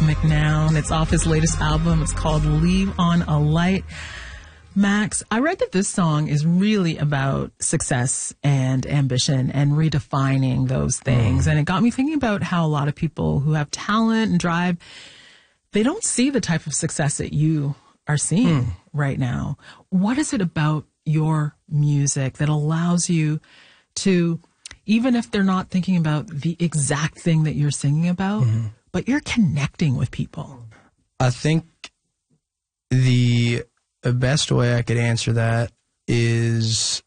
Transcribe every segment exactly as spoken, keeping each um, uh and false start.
McNown. It's off his latest album. It's called Leave on a Light. Max, I read that this song is really about success and ambition and redefining those things. Mm. And it got me thinking about how a lot of people who have talent and drive, they don't see the type of success that you are seeing mm. right now. What is it about your music that allows you to, even if they're not thinking about the exact thing that you're singing about, mm-hmm. but you're connecting with people? I think the... The best way I could answer that is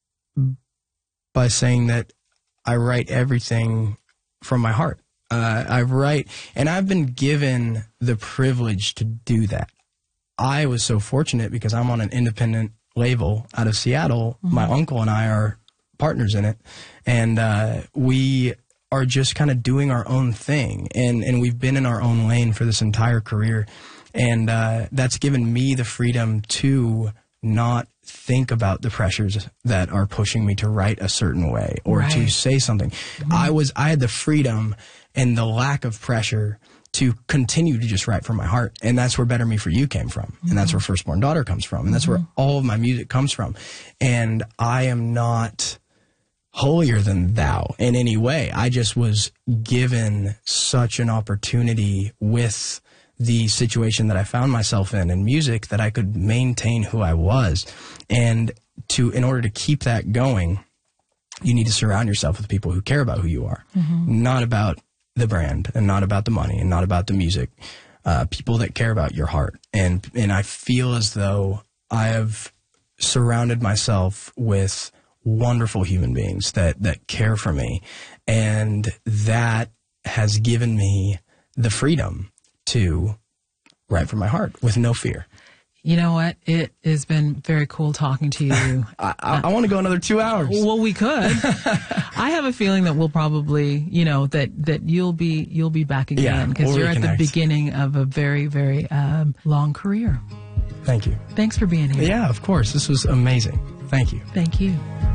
by saying that I write everything from my heart. Uh, I write, and I've been given the privilege to do that. I was so fortunate because I'm on an independent label out of Seattle. Mm-hmm. My uncle and I are partners in it, and uh, we are just kind of doing our own thing, and, and we've been in our own lane for this entire career. And uh, that's given me the freedom to not think about the pressures that are pushing me to write a certain way or right. to say something. Mm-hmm. I was, I had the freedom and the lack of pressure to continue to just write from my heart. And that's where Better Me For You came from. Mm-hmm. And that's where Firstborn Daughter comes from. And that's mm-hmm. where all of my music comes from. And I am not holier than thou in any way. I just was given such an opportunity with the situation that I found myself in in music that I could maintain who I was. And to, in order to keep that going, you need to surround yourself with people who care about who you are, mm-hmm. not about the brand and not about the money and not about the music, uh, people that care about your heart. And, and I feel as though I have surrounded myself with wonderful human beings that, that care for me. And that has given me the freedom to write from my heart with no fear. You know what? It has been very cool talking to you. I, I, I want to go another two hours. Well, we could. I have a feeling that we'll probably, you know, that, that you'll be you'll be back again because yeah, we'll you're reconnect. At the beginning of a very, very um, long career. Thank you. Thanks for being here. Yeah, of course. This was amazing. Thank you. Thank you.